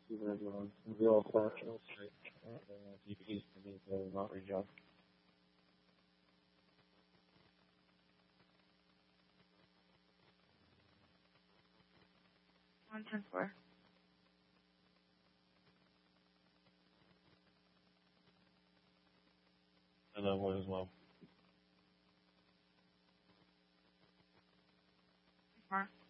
Even if you're on real functional state, DPs can be not reject. One ten four. And that one as well. More.